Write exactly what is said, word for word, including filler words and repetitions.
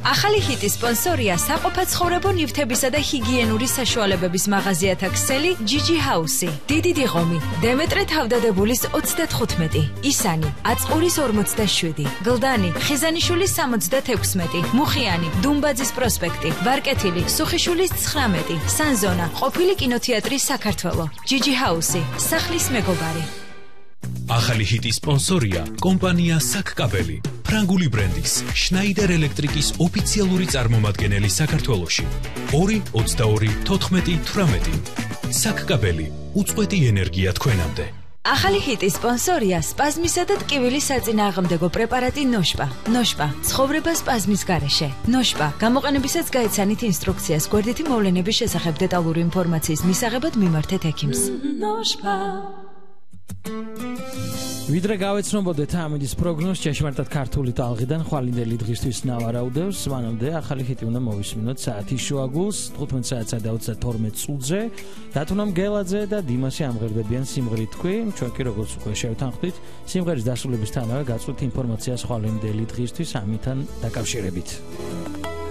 ახალი ჰიტის სპონსორია საყოფაცხოვრებო ნივთებისა და ჰიგიენური საშუალებების მაღაზიათა ქსელი ჯიჯი ჰაუსი. დიდი დიღომი, დემეტრე თავდადებულის ოცდათხუთმეტი, ისანი, აწყურის ორმოცდაშვიდი, გლდანი, ხიზანიშვილის სამოცდათექვსმეტი, მუხიანი, დუმბაძის პროსპექტი, ვარკეთილი, სუხიშვილის ცხრამეტი, სანზონა, ყოფილი კინოთეატრის საქართველო. ჯიჯი ჰაუსი, სახლის მეგობარი. ახალი ჰიტის სპონსორია კომპანია საკკაბელი, ფრანგული ბრენდის შნაიდერ ელექტრიკის ოფიციალური წარმომადგენელი საქართველოში. ორი ოცდაორი თოთხმეტი თვრამეტი. საკკაბელი, უწყვეტი ენერგია თქვენამდე. ახალი ჰიტის სპონსორია სპაზმისა და ტკივილის საწინააღმდეგო პრეპარატი ნოშპა. ნოშპა, ცხოვრება სპაზმის გარეშე. ნოშპა, გამოყენებისას გაეცანით ინსტრუქციას გვერდითი მოვლენების შესახებ დეტალური ინფორმაციის მისაღებად მიმართეთ ექიმს. ნოშპა. ვიდრე გავეცნობოდეთ ამინდის პროგნოზს ჭეშმარიტად ქართული ტალღიდან ხვალინდელი დღისთვის ნავარაუდევს, მანამდე ახალი ჰიტი უნდა მოვისმინოთ საათის შუაგულს თხუთმეტ საათსა და ოცდათორმეტ წუთზე. დათუნამ გელაძე და დიმასი ამღერდებიან სიმღერით თქვი, ჩვენ კი როგორც უკვე შევთანხმდით, სიმღერის დასრულებისთანავე გაწვით ინფორმაციას ხვალინდელი დღისთვის ამითთან დაკავშირებით.